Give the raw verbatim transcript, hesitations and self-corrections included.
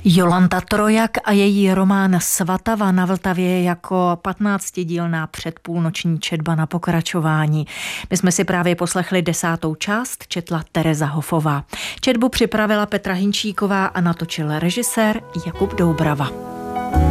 Jolanta Trojak a její román Svatava na Vltavě jako patnáctidílná předpůlnoční četba na pokračování. My jsme si právě poslechli desátou část, četla Tereza Hofová. Četbu připravila Petra Hinčíková a natočil režisér Jakub Doubrava.